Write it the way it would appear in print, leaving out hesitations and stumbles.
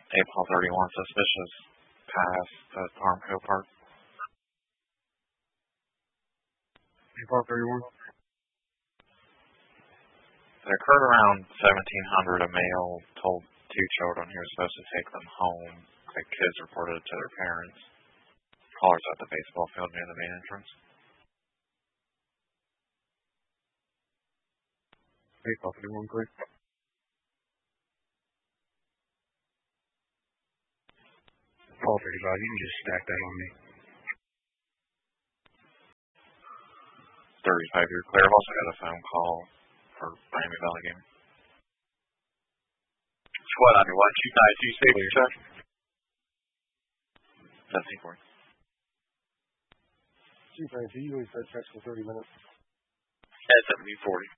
April 31 suspicious pass at Armco Park. April 31. It occurred around 1700. A male told two children he was supposed to take them home. The kids reported it to their parents. Callers at the baseball field near the main entrance. April 31, quick. Paul 35, you can just stack that on me. 35, you're clear. I've also got a phone call for Miami Valley game. Squad on your 129, 2 safety check. 1740. Chief, you always said checks for 30 minutes. At 1740.